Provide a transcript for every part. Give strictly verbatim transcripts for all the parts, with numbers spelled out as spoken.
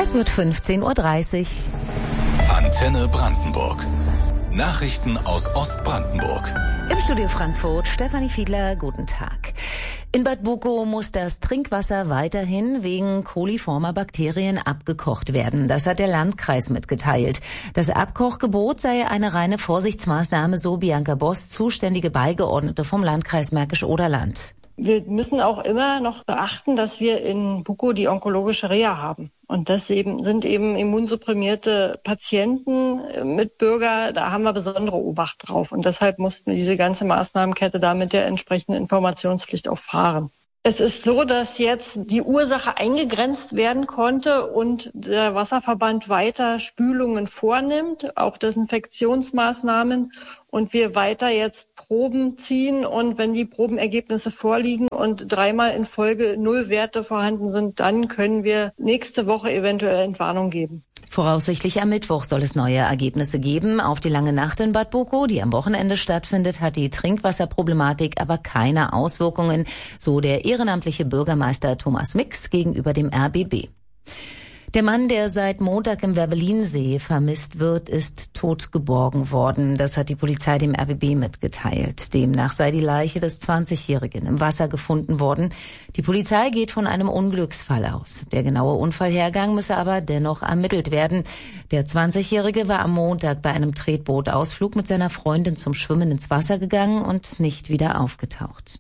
Es wird fünfzehn Uhr dreißig. Antenne Brandenburg. Nachrichten aus Ostbrandenburg. Im Studio Frankfurt, Stefanie Fiedler, guten Tag. In Bad Bukow muss das Trinkwasser weiterhin wegen coliformer Bakterien abgekocht werden. Das hat der Landkreis mitgeteilt. Das Abkochgebot sei eine reine Vorsichtsmaßnahme, so Bianca Boss, zuständige Beigeordnete vom Landkreis Märkisch-Oderland. Wir müssen auch immer noch beachten, dass wir in Bukow die onkologische Reha haben. Und das eben, sind eben immunsupprimierte Patienten, Mitbürger, da haben wir besondere Obacht drauf. Und deshalb mussten wir diese ganze Maßnahmenkette da mit der entsprechenden Informationspflicht auch fahren. Es ist so, dass jetzt die Ursache eingegrenzt werden konnte und der Wasserverband weiter Spülungen vornimmt, auch Desinfektionsmaßnahmen, und wir weiter jetzt Proben ziehen. Und wenn die Probenergebnisse vorliegen und dreimal in Folge Nullwerte vorhanden sind, dann können wir nächste Woche eventuell Entwarnung geben. Voraussichtlich am Mittwoch soll es neue Ergebnisse geben. Auf die lange Nacht in Bad Bukow, die am Wochenende stattfindet, hat die Trinkwasserproblematik aber keine Auswirkungen, so der ehrenamtliche Bürgermeister Thomas Mix gegenüber dem R B B. Der Mann, der seit Montag im Werbelinsee vermisst wird, ist tot geborgen worden. Das hat die Polizei dem R B B mitgeteilt. Demnach sei die Leiche des zwanzigjährigen im Wasser gefunden worden. Die Polizei geht von einem Unglücksfall aus. Der genaue Unfallhergang müsse aber dennoch ermittelt werden. Der zwanzigjährige war am Montag bei einem Tretbootausflug mit seiner Freundin zum Schwimmen ins Wasser gegangen und nicht wieder aufgetaucht.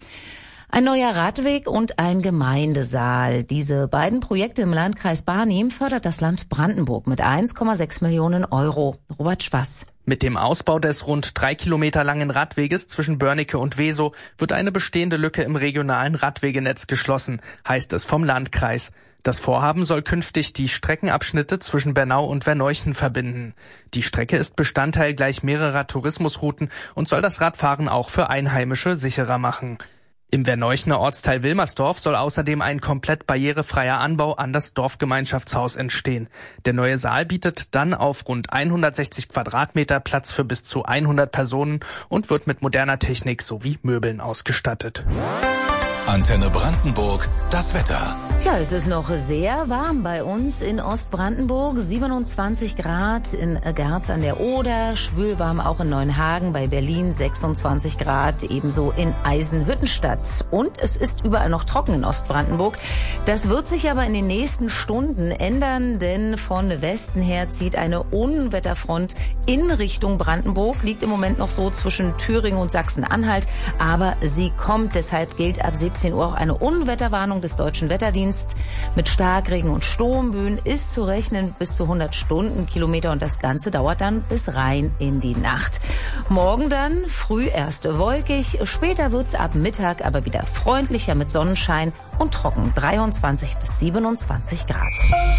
Ein neuer Radweg und ein Gemeindesaal. Diese beiden Projekte im Landkreis Barnim fördert das Land Brandenburg mit eins Komma sechs Millionen Euro. Robert Schwass. Mit dem Ausbau des rund drei Kilometer langen Radweges zwischen Börnike und Wesow wird eine bestehende Lücke im regionalen Radwegenetz geschlossen, heißt es vom Landkreis. Das Vorhaben soll künftig die Streckenabschnitte zwischen Bernau und Verneuchen verbinden. Die Strecke ist Bestandteil gleich mehrerer Tourismusrouten und soll das Radfahren auch für Einheimische sicherer machen. Im Verneuchener Ortsteil Wilmersdorf soll außerdem ein komplett barrierefreier Anbau an das Dorfgemeinschaftshaus entstehen. Der neue Saal bietet dann auf rund hundertsechzig Quadratmeter Platz für bis zu hundert Personen und wird mit moderner Technik sowie Möbeln ausgestattet. Antenne Brandenburg, das Wetter. Ja, es ist noch sehr warm bei uns in Ostbrandenburg. siebenundzwanzig Grad in Garz an der Oder, schwülwarm auch in Neuenhagen, bei Berlin sechsundzwanzig Grad, ebenso in Eisenhüttenstadt. Und es ist überall noch trocken in Ostbrandenburg. Das wird sich aber in den nächsten Stunden ändern, denn von Westen her zieht eine Unwetterfront in Richtung Brandenburg, liegt im Moment noch so zwischen Thüringen und Sachsen-Anhalt, aber sie kommt. Deshalb gilt ab siebzehn Uhr auch eine Unwetterwarnung des Deutschen Wetterdienstes. Mit Starkregen und Sturmböen ist zu rechnen bis zu hundert Stundenkilometer und das Ganze dauert dann bis rein in die Nacht. Morgen dann früh erst wolkig, später wird's ab Mittag aber wieder freundlicher mit Sonnenschein und trocken, dreiundzwanzig bis siebenundzwanzig Grad.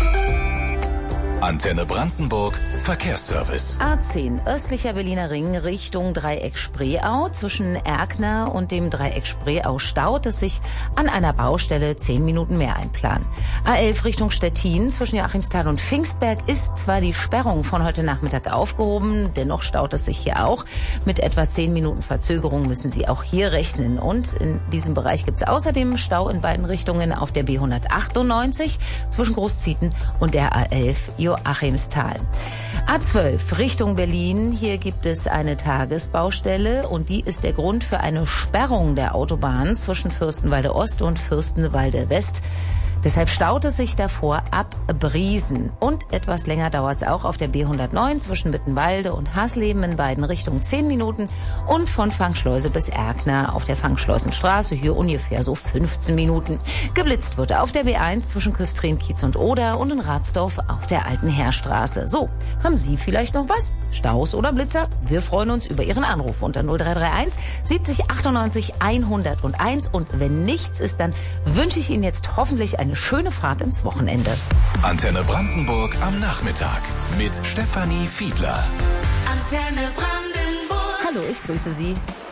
Antenne Brandenburg, Verkehrsservice. A zehn, östlicher Berliner Ring Richtung Dreieck Spreeau. Zwischen Erkner und dem Dreieck Spreeau staut es sich an einer Baustelle zehn Minuten mehr einplanen. A elf Richtung Stettin zwischen Joachimsthal und Pfingstberg ist zwar die Sperrung von heute Nachmittag aufgehoben, dennoch staut es sich hier auch. Mit etwa zehn Minuten Verzögerung müssen Sie auch hier rechnen. Und in diesem Bereich gibt es außerdem Stau in beiden Richtungen auf der B hundertachtundneunzig zwischen Großzieten und der A elf Joachimsthal. A zwölf Richtung Berlin. Hier gibt es eine Tagesbaustelle und die ist der Grund für eine Sperrung der Autobahn zwischen Fürstenwalde Ost und Fürstenwalde West. Deshalb staut es sich davor ab Briesen. Und etwas länger dauert es auch auf der B hundertneun zwischen Mittenwalde und Hasleben in beiden Richtungen zehn Minuten und von Fangschleuse bis Erkner auf der Fangschleusenstraße hier ungefähr so fünfzehn Minuten. Geblitzt wird auf der B eins zwischen Küstrin, Kiez und Oder und in Ratsdorf auf der Alten Heerstraße. So, haben Sie vielleicht noch was? Staus oder Blitzer? Wir freuen uns über Ihren Anruf unter null drei drei eins siebzig achtundneunzig hunderteins und wenn nichts ist, dann wünsche ich Ihnen jetzt hoffentlich eine schöne Fahrt ins Wochenende. Antenne Brandenburg am Nachmittag mit Stefanie Fiedler. Antenne Brandenburg. Hallo, ich grüße Sie.